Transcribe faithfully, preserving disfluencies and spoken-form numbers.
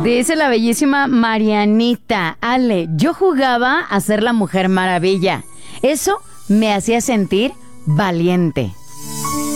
Dice la bellísima Marianita: Ale, yo jugaba a ser la Mujer Maravilla. Eso me hacía sentir valiente.